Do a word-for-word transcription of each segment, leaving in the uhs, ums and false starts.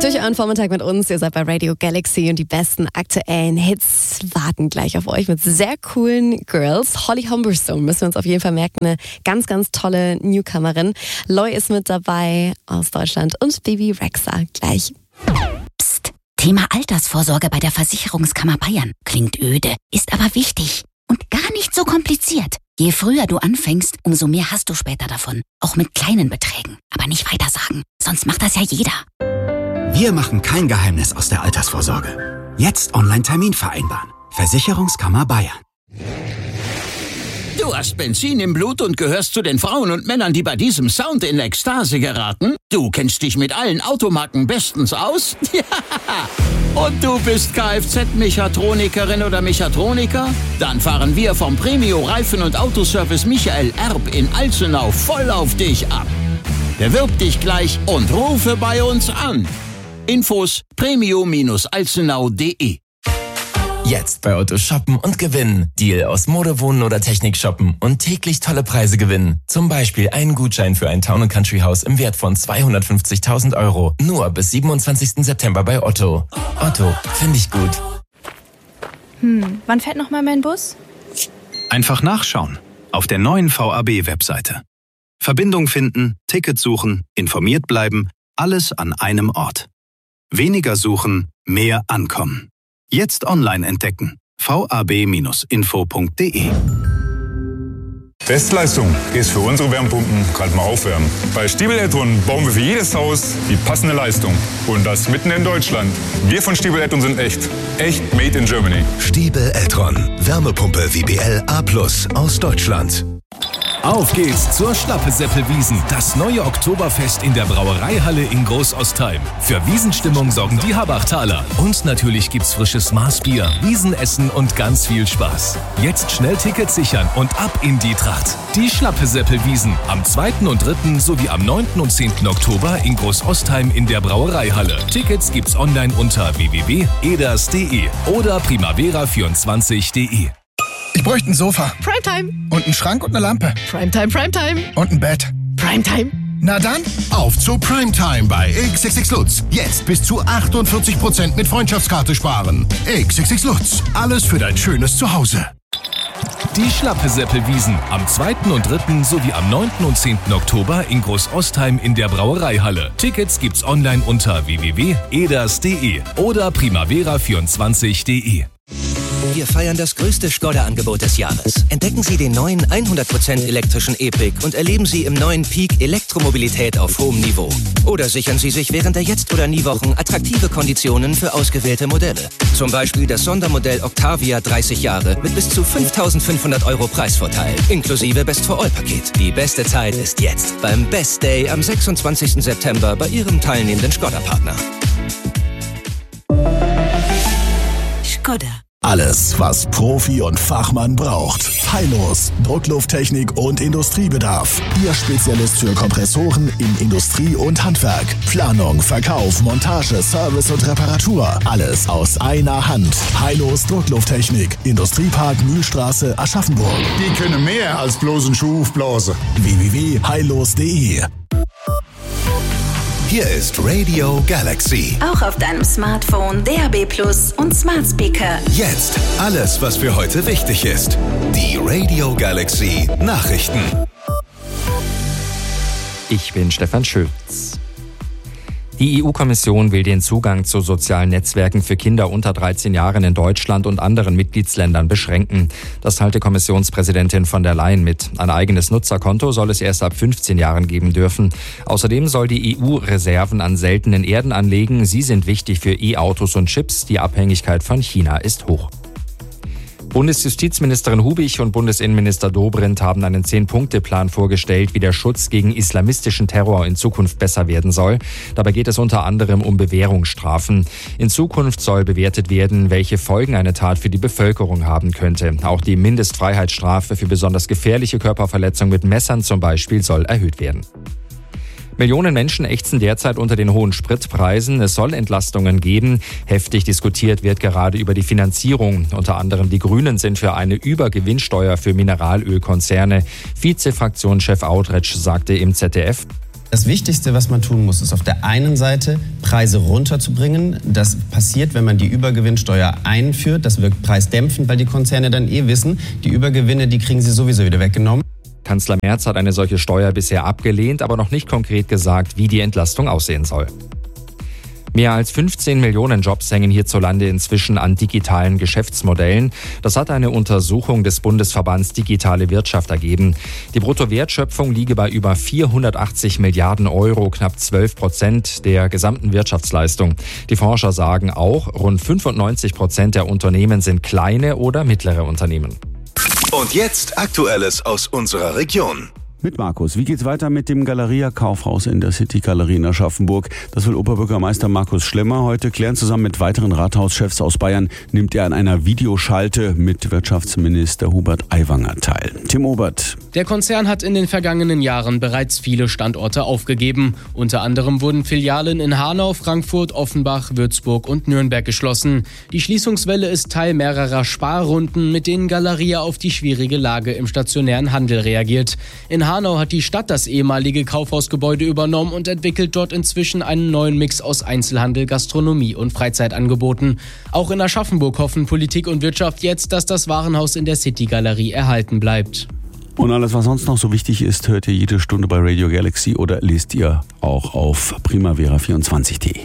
Durch euren Vormittag mit uns. Ihr seid bei Radio Galaxy und die besten aktuellen Hits warten gleich auf euch mit sehr coolen Girls. Holly Humberstone müssen wir uns auf jeden Fall merken. Eine ganz, ganz tolle Newcomerin. Loy ist mit dabei aus Deutschland und Bibi Rexha gleich. Psst. Thema Altersvorsorge bei der Versicherungskammer Bayern. Klingt öde, ist aber wichtig und gar nicht so kompliziert. Je früher du anfängst, umso mehr hast du später davon. Auch mit kleinen Beträgen. Aber nicht weiter sagen, sonst macht das ja jeder. Wir machen kein Geheimnis aus der Altersvorsorge. Jetzt Online-Termin vereinbaren. Versicherungskammer Bayern. Du hast Benzin im Blut und gehörst zu den Frauen und Männern, die bei diesem Sound in Ekstase geraten? Du kennst dich mit allen Automarken bestens aus? Ja! Und du bist Kfz-Mechatronikerin oder Mechatroniker? Dann fahren wir vom Premio Reifen- und Autoservice Michael Erb in Alzenau voll auf dich ab. Bewirb dich gleich und rufe bei uns an. Infos premio Bindestrich alzenau punkt de. Jetzt bei Otto shoppen und gewinnen. Deal aus Mode, Wohnen oder Technik shoppen und täglich tolle Preise gewinnen. Zum Beispiel einen Gutschein für ein Town- und Country-Haus im Wert von zweihundertfünfzigtausend Euro. Nur bis siebenundzwanzigsten September bei Otto. Otto, finde ich gut. Hm, wann fährt nochmal mein Bus? Einfach nachschauen. Auf der neuen V A B-Webseite. Verbindung finden, Ticket suchen, informiert bleiben, alles an einem Ort. Weniger suchen, mehr ankommen. Jetzt online entdecken. v a b Bindestrich info punkt de. Bestleistung ist für unsere Wärmepumpen gerade mal aufwärmen. Bei Stiebel Eltron bauen wir für jedes Haus die passende Leistung. Und das mitten in Deutschland. Wir von Stiebel Eltron sind echt. Echt made in Germany. Stiebel Eltron. Wärmepumpe W B L A plus aus Deutschland. Auf geht's zur Schlappe-Seppel-Wiesn, das neue Oktoberfest in der Brauereihalle in Großostheim. Für Wiesenstimmung sorgen die Habachtaler. Und natürlich gibt's frisches Maßbier, Wiesenessen und ganz viel Spaß. Jetzt schnell Tickets sichern und ab in die Tracht. Die Schlappe-Seppel-Wiesn am zweiten und dritten sowie am neunten und zehnten Oktober in Großostheim in der Brauereihalle. Tickets gibt's online unter w w w punkt eders punkt de oder primavera vierundzwanzig punkt de. Ich bräuchte ein Sofa. Primetime. Und einen Schrank und eine Lampe. Primetime, Primetime. Und ein Bett. Primetime. Na dann, auf zu Primetime bei X X X Lutz. Jetzt bis zu achtundvierzig Prozent mit Freundschaftskarte sparen. X X X Lutz. Alles für dein schönes Zuhause. Die Schlappe-Seppel-Wiesn am zweiten und dritten sowie am neunten und zehnten Oktober in Großostheim in der Brauereihalle. Tickets gibt's online unter w w w punkt eders punkt de oder primavera vierundzwanzig punkt de. Wir feiern das größte Skoda-Angebot des Jahres. Entdecken Sie den neuen hundert Prozent elektrischen E-Pick und erleben Sie im neuen Peak Elektromobilität auf hohem Niveau. Oder sichern Sie sich während der Jetzt- oder Nie-Wochen attraktive Konditionen für ausgewählte Modelle. Zum Beispiel das Sondermodell Octavia dreißig Jahre mit bis zu fünftausendfünfhundert Euro Preisvorteil, inklusive Best-for-All-Paket. Die beste Zeit ist jetzt beim Best Day am sechsundzwanzigsten September bei Ihrem teilnehmenden Skoda-Partner. Skoda. Alles, was Profi und Fachmann braucht. Heilos, Drucklufttechnik und Industriebedarf. Ihr Spezialist für Kompressoren in Industrie und Handwerk. Planung, Verkauf, Montage, Service und Reparatur. Alles aus einer Hand. Heilos Drucklufttechnik. Industriepark Mühlstraße, Aschaffenburg. Die können mehr als bloßen Schuh aufblasen. w w w punkt heilos punkt de. Hier ist Radio Galaxy. Auch auf deinem Smartphone, D A B plus und Smart Speaker. Jetzt alles, was für heute wichtig ist. Die Radio Galaxy Nachrichten. Ich bin Stefan Schütz. Die E U-Kommission will den Zugang zu sozialen Netzwerken für Kinder unter dreizehn Jahren in Deutschland und anderen Mitgliedsländern beschränken. Das teilte Kommissionspräsidentin von der Leyen mit. Ein eigenes Nutzerkonto soll es erst ab fünfzehn Jahren geben dürfen. Außerdem soll die E U Reserven an seltenen Erden anlegen. Sie sind wichtig für E-Autos und Chips. Die Abhängigkeit von China ist hoch. Bundesjustizministerin Hubich und Bundesinnenminister Dobrindt haben einen Zehn-Punkte-Plan vorgestellt, wie der Schutz gegen islamistischen Terror in Zukunft besser werden soll. Dabei geht es unter anderem um Bewährungsstrafen. In Zukunft soll bewertet werden, welche Folgen eine Tat für die Bevölkerung haben könnte. Auch die Mindestfreiheitsstrafe für besonders gefährliche Körperverletzung mit Messern zum Beispiel soll erhöht werden. Millionen Menschen ächzen derzeit unter den hohen Spritpreisen. Es soll Entlastungen geben. Heftig diskutiert wird gerade über die Finanzierung. Unter anderem die Grünen sind für eine Übergewinnsteuer für Mineralölkonzerne. Vize-Fraktionschef Audretsch sagte im Z D F: Das Wichtigste, was man tun muss, ist auf der einen Seite Preise runterzubringen. Das passiert, wenn man die Übergewinnsteuer einführt. Das wirkt preisdämpfend, weil die Konzerne dann eh wissen, die Übergewinne, die kriegen sie sowieso wieder weggenommen. Kanzler Merz hat eine solche Steuer bisher abgelehnt, aber noch nicht konkret gesagt, wie die Entlastung aussehen soll. Mehr als fünfzehn Millionen Jobs hängen hierzulande inzwischen an digitalen Geschäftsmodellen. Das hat eine Untersuchung des Bundesverbands Digitale Wirtschaft ergeben. Die Bruttowertschöpfung liege bei über vierhundertachtzig Milliarden Euro, knapp zwölf Prozent der gesamten Wirtschaftsleistung. Die Forscher sagen auch, rund fünfundneunzig Prozent der Unternehmen sind kleine oder mittlere Unternehmen. Und jetzt Aktuelles aus unserer Region. Mit Markus. Wie geht's weiter mit dem Galeria Kaufhaus in der City Galerie in Aschaffenburg? Das will Oberbürgermeister Markus Schlemmer heute klären. Zusammen mit weiteren Rathauschefs aus Bayern nimmt er an einer Videoschalte mit Wirtschaftsminister Hubert Aiwanger teil. Tim Obert. Der Konzern hat in den vergangenen Jahren bereits viele Standorte aufgegeben. Unter anderem wurden Filialen in Hanau, Frankfurt, Offenbach, Würzburg und Nürnberg geschlossen. Die Schließungswelle ist Teil mehrerer Sparrunden, mit denen Galeria auf die schwierige Lage im stationären Handel reagiert. In Hanau hat die Stadt das ehemalige Kaufhausgebäude übernommen und entwickelt dort inzwischen einen neuen Mix aus Einzelhandel, Gastronomie und Freizeitangeboten. Auch in Aschaffenburg hoffen Politik und Wirtschaft jetzt, dass das Warenhaus in der City Galerie erhalten bleibt. Und alles, was sonst noch so wichtig ist, hört ihr jede Stunde bei Radio Galaxy oder lest ihr auch auf primavera vierundzwanzig punkt de.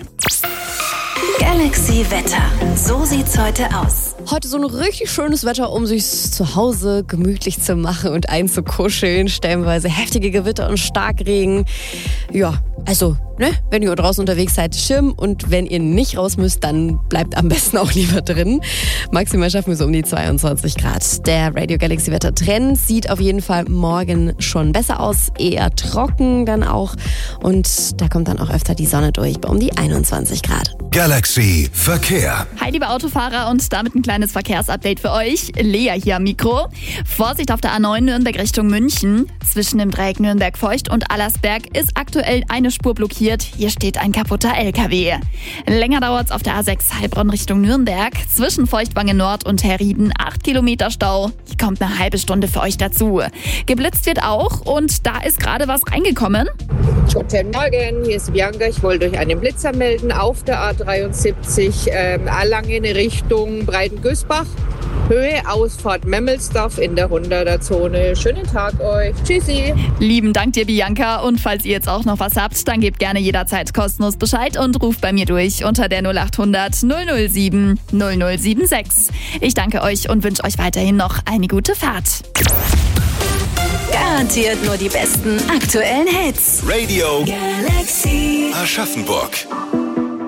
Galaxy Wetter. So sieht's heute aus. Heute so ein richtig schönes Wetter, um sich zu Hause gemütlich zu machen und einzukuscheln. Stellenweise heftige Gewitter und Starkregen. Ja, also, ne, wenn ihr draußen unterwegs seid, Schirm. Und wenn ihr nicht raus müsst, dann bleibt am besten auch lieber drin. Maximal schaffen wir so um die zweiundzwanzig Grad. Der Radio Galaxy Wetter Trend sieht auf jeden Fall morgen schon besser aus. Eher trocken dann auch. Und da kommt dann auch öfter die Sonne durch bei um die einundzwanzig Grad. Galaxy Verkehr. Hi liebe Autofahrer und damit ein kleines Verkehrsupdate für euch. Lea hier am Mikro. Vorsicht auf der A neun Nürnberg Richtung München. Zwischen dem Dreieck Nürnberg-Feucht und Allersberg ist aktuell eine Spur blockiert. Hier steht ein kaputter L K W. Länger dauert's auf der A sechs Heilbronn Richtung Nürnberg. Zwischen Feuchtwange Nord und Herrieden acht Kilometer Stau. Hier kommt eine halbe Stunde für euch dazu. Geblitzt wird auch und da ist gerade was reingekommen. Guten Morgen, hier ist Bianca. Ich wollte euch einen Blitzer melden auf der A dreiundsiebzig ähm, Erlangen Richtung Breitengüßbach. Höhe Ausfahrt Memmelsdorf in der hunderter-Zone. Schönen Tag euch. Tschüssi. Lieben Dank dir, Bianca. Und falls ihr jetzt auch noch was habt, dann gebt gerne jederzeit kostenlos Bescheid und ruft bei mir durch unter der null acht hundert null null sieben null null sieben sechs. Ich danke euch und wünsche euch weiterhin noch eine gute Fahrt. Garantiert nur die besten aktuellen Hits. Radio Galaxy Aschaffenburg.